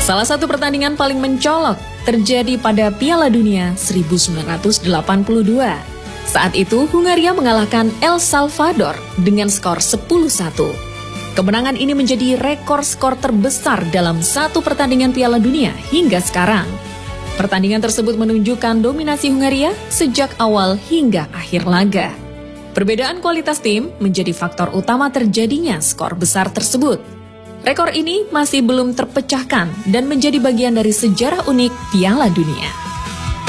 Salah satu pertandingan paling mencolok terjadi pada Piala Dunia 1982. Saat itu Hungaria mengalahkan El Salvador dengan skor 10-1. Kemenangan ini menjadi rekor skor terbesar dalam satu pertandingan Piala Dunia hingga sekarang. Pertandingan tersebut menunjukkan dominasi Hungaria sejak awal hingga akhir laga. Perbedaan kualitas tim menjadi faktor utama terjadinya skor besar tersebut. Rekor ini masih belum terpecahkan dan menjadi bagian dari sejarah unik Piala Dunia.